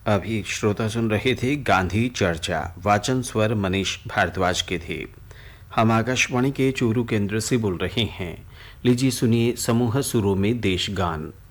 अभी श्रोता सुन रहे थे गांधी चर्चा। वाचन स्वर मनीष भारद्वाज के थे। हम आकाशवाणी के चूरू केंद्र से बोल रहे हैं। लीजिए सुनिए समूह सुरों में देश गान।